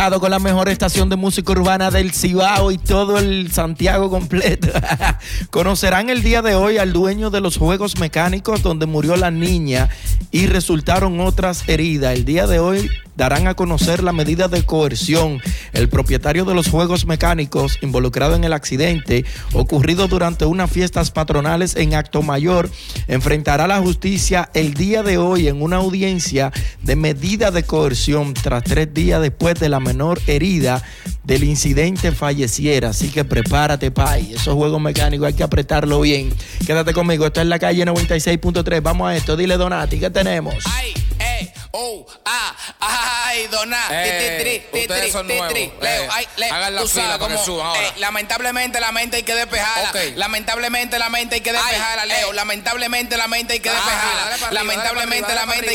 Con la mejor estación de música urbana del Cibao y todo el Santiago completo. Conocerán el día de hoy al dueño de los juegos mecánicos donde murió la niña y resultaron otras heridas. El día de hoy darán a conocer la medida de coerción. El propietario de los juegos mecánicos involucrado en el accidente ocurrido durante unas fiestas patronales en Acto Mayor enfrentará a la justicia el día de hoy en una audiencia de medida de coerción tras 3 días después de la menor herida del incidente falleciera. Así que prepárate, pay. Esos juegos mecánicos hay que apretarlo bien. Quédate conmigo, esto es la calle 96.3. Vamos a esto, dile Donati, ¿qué tenemos? Ay, Donati. Ustedes son nuevos. Leo, hagan la fila para que suban ahora. Lamentablemente la mente hay que despejarla. Okay. Lamentablemente la mente hay que despejarla, Leo. Lamentablemente la mente hay que despejarla. Lamentablemente la mente